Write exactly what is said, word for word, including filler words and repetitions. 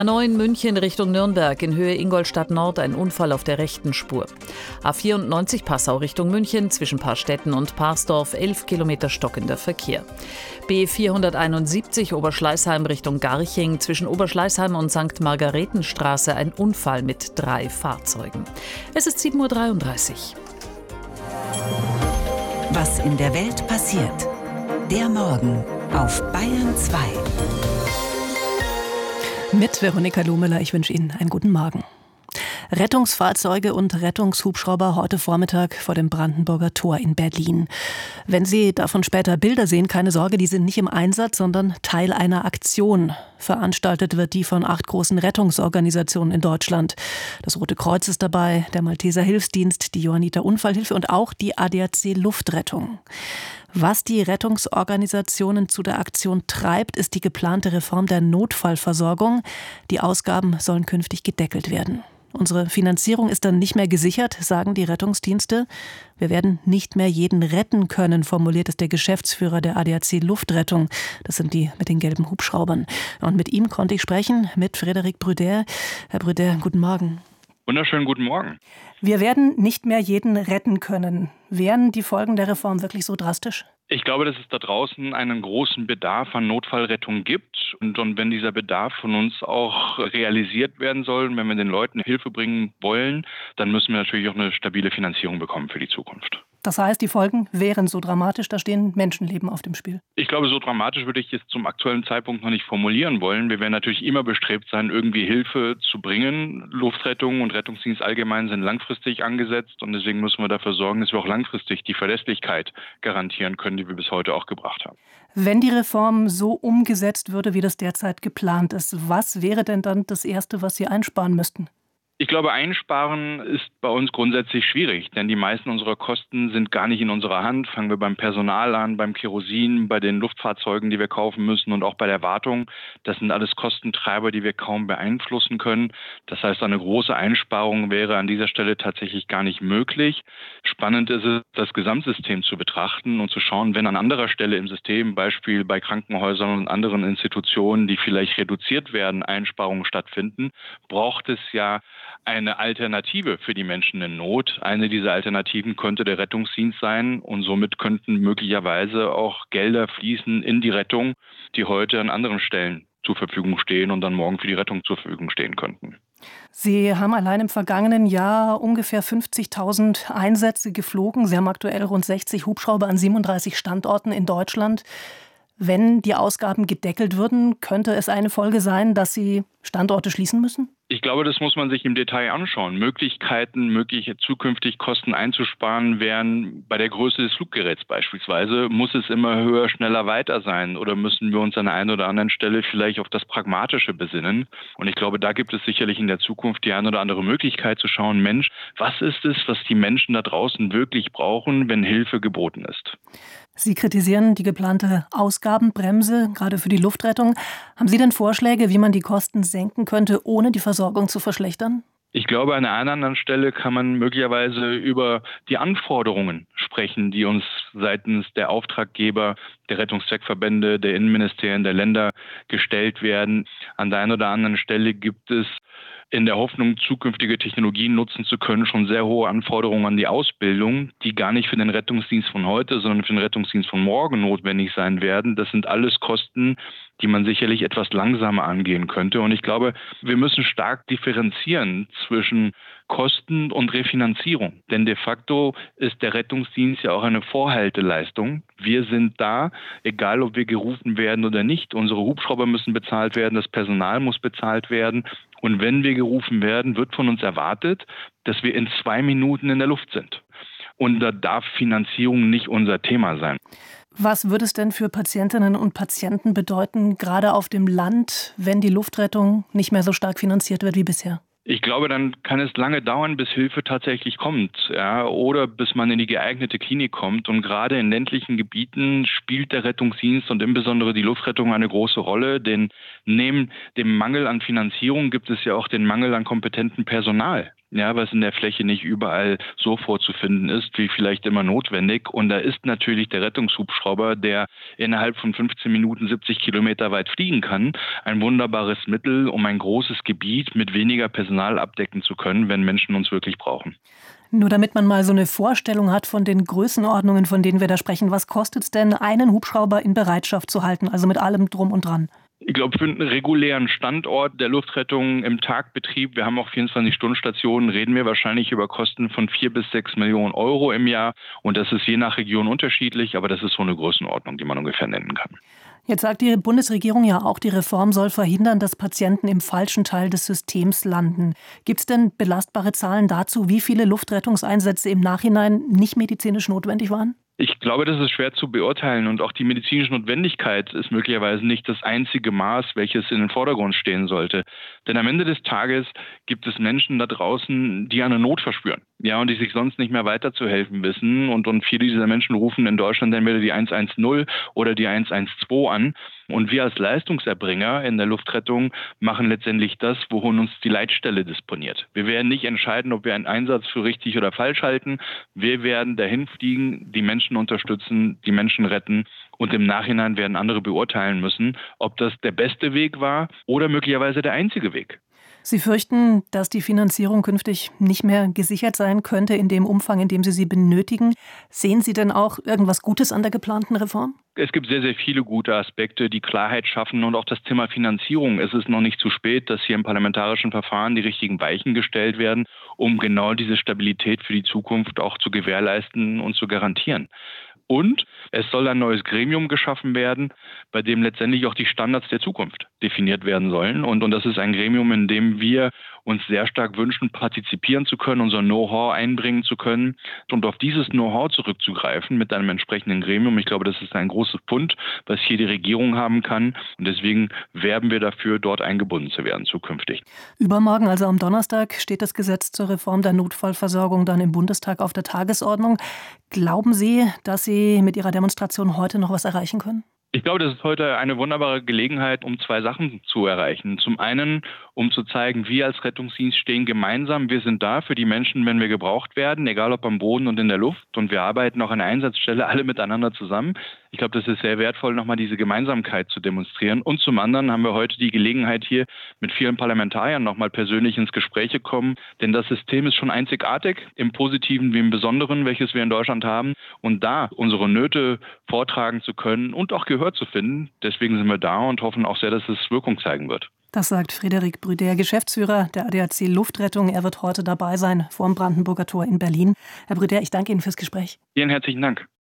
A neun München Richtung Nürnberg in Höhe Ingolstadt Nord ein Unfall auf der rechten Spur. A vierundneunzig Passau Richtung München zwischen Paarstetten und Parsdorf elf Kilometer stockender Verkehr. B vierhunderteinundsiebzig Oberschleißheim Richtung Garching zwischen Oberschleißheim und Sankt Margaretenstraße ein Unfall mit drei Fahrzeugen. Es ist sieben Uhr dreiunddreißig. Was in der Welt passiert. Der Morgen auf Bayern zwei. Mit Veronika Lohmüller, ich wünsche Ihnen einen guten Morgen. Rettungsfahrzeuge und Rettungshubschrauber heute Vormittag vor dem Brandenburger Tor in Berlin. Wenn Sie davon später Bilder sehen, keine Sorge, die sind nicht im Einsatz, sondern Teil einer Aktion. Veranstaltet wird die von acht großen Rettungsorganisationen in Deutschland. Das Rote Kreuz ist dabei, der Malteser Hilfsdienst, die Johanniter Unfallhilfe und auch die A D A C Luftrettung. Was die Rettungsorganisationen zu der Aktion treibt, ist die geplante Reform der Notfallversorgung. Die Ausgaben sollen künftig gedeckelt werden. Unsere Finanzierung ist dann nicht mehr gesichert, sagen die Rettungsdienste. Wir werden nicht mehr jeden retten können, formuliert es der Geschäftsführer der A D A C Luftrettung. Das sind die mit den gelben Hubschraubern. Und mit ihm konnte ich sprechen, mit Frédéric Brüder. Herr Brüder, guten Morgen. Wunderschönen guten Morgen. Wir werden nicht mehr jeden retten können. Wären die Folgen der Reform wirklich so drastisch? Ich glaube, dass es da draußen einen großen Bedarf an Notfallrettung gibt. Und, und wenn dieser Bedarf von uns auch realisiert werden soll, wenn wir den Leuten Hilfe bringen wollen, dann müssen wir natürlich auch eine stabile Finanzierung bekommen für die Zukunft. Das heißt, die Folgen wären so dramatisch, da stehen Menschenleben auf dem Spiel. Ich glaube, so dramatisch würde ich es zum aktuellen Zeitpunkt noch nicht formulieren wollen. Wir werden natürlich immer bestrebt sein, irgendwie Hilfe zu bringen. Luftrettung und Rettungsdienst allgemein sind langfristig angesetzt und deswegen müssen wir dafür sorgen, dass wir auch langfristig die Verlässlichkeit garantieren können, die wir bis heute auch gebracht haben. Wenn die Reform so umgesetzt würde, wie das derzeit geplant ist, was wäre denn dann das Erste, was Sie einsparen müssten? Ich glaube, einsparen ist bei uns grundsätzlich schwierig, denn die meisten unserer Kosten sind gar nicht in unserer Hand. Fangen wir beim Personal an, beim Kerosin, bei den Luftfahrzeugen, die wir kaufen müssen und auch bei der Wartung. Das sind alles Kostentreiber, die wir kaum beeinflussen können. Das heißt, eine große Einsparung wäre an dieser Stelle tatsächlich gar nicht möglich. Spannend ist es, das Gesamtsystem zu betrachten und zu schauen, wenn an anderer Stelle im System, Beispiel bei Krankenhäusern und anderen Institutionen, die vielleicht reduziert werden, Einsparungen stattfinden, braucht es ja eine Alternative für die Menschen in Not. Eine dieser Alternativen könnte der Rettungsdienst sein und somit könnten möglicherweise auch Gelder fließen in die Rettung, die heute an anderen Stellen zur Verfügung stehen und dann morgen für die Rettung zur Verfügung stehen könnten. Sie haben allein im vergangenen Jahr ungefähr fünfzigtausend Einsätze geflogen. Sie haben aktuell rund sechzig Hubschrauber an siebenunddreißig Standorten in Deutschland. Wenn die Ausgaben gedeckelt würden, könnte es eine Folge sein, dass Sie Standorte schließen müssen? Ich glaube, das muss man sich im Detail anschauen. Möglichkeiten, mögliche zukünftig Kosten einzusparen wären bei der Größe des Fluggeräts beispielsweise. Muss es immer höher, schneller, weiter sein? Oder müssen wir uns an der einen oder anderen Stelle vielleicht auf das Pragmatische besinnen? Und ich glaube, da gibt es sicherlich in der Zukunft die eine oder andere Möglichkeit zu schauen, Mensch, was ist es, was die Menschen da draußen wirklich brauchen, wenn Hilfe geboten ist? Sie kritisieren die geplante Ausgabenbremse, gerade für die Luftrettung. Haben Sie denn Vorschläge, wie man die Kosten senken könnte, ohne die Versorgung zu verschlechtern? Ich glaube, an einer anderen Stelle kann man möglicherweise über die Anforderungen sprechen, die uns seitens der Auftraggeber, der Rettungszweckverbände, der Innenministerien, der Länder gestellt werden. An der einen oder anderen Stelle gibt es in der Hoffnung, zukünftige Technologien nutzen zu können, schon sehr hohe Anforderungen an die Ausbildung, die gar nicht für den Rettungsdienst von heute, sondern für den Rettungsdienst von morgen notwendig sein werden. Das sind alles Kosten, die man sicherlich etwas langsamer angehen könnte. Und ich glaube, wir müssen stark differenzieren zwischen Kosten und Refinanzierung. Denn de facto ist der Rettungsdienst ja auch eine Vorhalteleistung. Wir sind da, egal ob wir gerufen werden oder nicht. Unsere Hubschrauber müssen bezahlt werden, das Personal muss bezahlt werden. Und wenn wir gerufen werden, wird von uns erwartet, dass wir in zwei Minuten in der Luft sind. Und da darf Finanzierung nicht unser Thema sein. Was würde es denn für Patientinnen und Patienten bedeuten, gerade auf dem Land, wenn die Luftrettung nicht mehr so stark finanziert wird wie bisher? Ich glaube, dann kann es lange dauern, bis Hilfe tatsächlich kommt, ja, oder bis man in die geeignete Klinik kommt. Und gerade in ländlichen Gebieten spielt der Rettungsdienst und insbesondere die Luftrettung eine große Rolle, denn Neben dem Mangel an Finanzierung gibt es ja auch den Mangel an kompetentem Personal. Ja, was in der Fläche nicht überall so vorzufinden ist, wie vielleicht immer notwendig. Und da ist natürlich der Rettungshubschrauber, der innerhalb von fünfzehn Minuten siebzig Kilometer weit fliegen kann, ein wunderbares Mittel, um ein großes Gebiet mit weniger Personal abdecken zu können, wenn Menschen uns wirklich brauchen. Nur damit man mal so eine Vorstellung hat von den Größenordnungen, von denen wir da sprechen, was kostet es denn, einen Hubschrauber in Bereitschaft zu halten, also mit allem drum und dran? Ich glaube, für einen regulären Standort der Luftrettung im Tagbetrieb, wir haben auch vierundzwanzig-Stunden-Stationen, reden wir wahrscheinlich über Kosten von vier bis sechs Millionen Euro im Jahr. Und das ist je nach Region unterschiedlich, aber das ist so eine Größenordnung, die man ungefähr nennen kann. Jetzt sagt die Bundesregierung ja auch, die Reform soll verhindern, dass Patienten im falschen Teil des Systems landen. Gibt es denn belastbare Zahlen dazu, wie viele Luftrettungseinsätze im Nachhinein nicht medizinisch notwendig waren? Ich glaube, das ist schwer zu beurteilen und auch die medizinische Notwendigkeit ist möglicherweise nicht das einzige Maß, welches in den Vordergrund stehen sollte. Denn am Ende des Tages gibt es Menschen da draußen, die eine Not verspüren, ja, und die sich sonst nicht mehr weiterzuhelfen wissen. Und, und viele dieser Menschen rufen in Deutschland entweder die eins eins null oder die eins eins zwei an. Und wir als Leistungserbringer in der Luftrettung machen letztendlich das, wohin uns die Leitstelle disponiert. Wir werden nicht entscheiden, ob wir einen Einsatz für richtig oder falsch halten. Wir werden dahin fliegen, die Menschen unterstützen, die Menschen retten. Und im Nachhinein werden andere beurteilen müssen, ob das der beste Weg war oder möglicherweise der einzige Weg. Sie fürchten, dass die Finanzierung künftig nicht mehr gesichert sein könnte in dem Umfang, in dem Sie sie benötigen. Sehen Sie denn auch irgendwas Gutes an der geplanten Reform? Es gibt sehr, sehr viele gute Aspekte, die Klarheit schaffen und auch das Thema Finanzierung. Es ist noch nicht zu spät, dass hier im parlamentarischen Verfahren die richtigen Weichen gestellt werden, um genau diese Stabilität für die Zukunft auch zu gewährleisten und zu garantieren. Und es soll ein neues Gremium geschaffen werden, bei dem letztendlich auch die Standards der Zukunft definiert werden sollen. Und, und das ist ein Gremium, in dem wir uns sehr stark wünschen, partizipieren zu können, unser Know-how einbringen zu können und auf dieses Know-how zurückzugreifen mit einem entsprechenden Gremium. Ich glaube, das ist ein großes Pfund, was hier die Regierung haben kann. Und deswegen werben wir dafür, dort eingebunden zu werden zukünftig. Übermorgen, also am Donnerstag, steht das Gesetz zur Reform der Notfallversorgung dann im Bundestag auf der Tagesordnung. Glauben Sie, dass Sie mit Ihrer Demonstration heute noch was erreichen können? Ich glaube, das ist heute eine wunderbare Gelegenheit, um zwei Sachen zu erreichen. Zum einen, um zu zeigen, wir als Rettungsdienst stehen gemeinsam. Wir sind da für die Menschen, wenn wir gebraucht werden, egal ob am Boden und in der Luft. Und wir arbeiten auch an der Einsatzstelle alle miteinander zusammen. Ich glaube, das ist sehr wertvoll, nochmal diese Gemeinsamkeit zu demonstrieren. Und zum anderen haben wir heute die Gelegenheit, hier mit vielen Parlamentariern nochmal persönlich ins Gespräch zu kommen. Denn das System ist schon einzigartig, im Positiven wie im Besonderen, welches wir in Deutschland haben. Und da unsere Nöte vortragen zu können und auch Gehör zu finden. Deswegen sind wir da und hoffen auch sehr, dass es Wirkung zeigen wird. Das sagt Frédéric Brüder, Geschäftsführer der A D A C Luftrettung. Er wird heute dabei sein vor dem Brandenburger Tor in Berlin. Herr Brüder, ich danke Ihnen fürs Gespräch. Vielen herzlichen Dank.